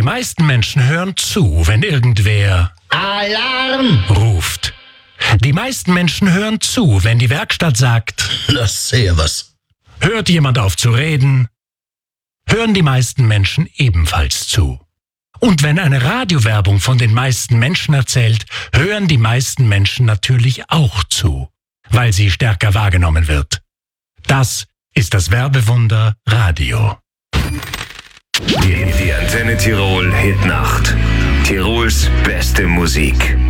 Die meisten Menschen hören zu, wenn irgendwer Alarm ruft. Die meisten Menschen hören zu, wenn die Werkstatt sagt, lass sehen was. Hört jemand auf zu reden, hören die meisten Menschen ebenfalls zu. Und wenn eine Radiowerbung von den meisten Menschen erzählt, hören die meisten Menschen natürlich auch zu, weil sie stärker wahrgenommen wird. Das ist das Werbewunder Radio. Die Antenne Tirol Hitnacht. Tirols beste Musik.